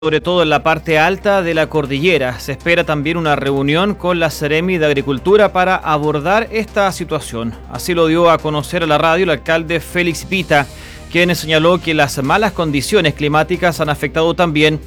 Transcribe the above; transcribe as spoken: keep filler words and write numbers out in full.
sobre todo en la parte alta de la cordillera. Se espera también una reunión con la Seremi de Agricultura para abordar esta situación. Así lo dio a conocer a la radio el alcalde Félix Vita, quien señaló que las malas condiciones climáticas han afectado también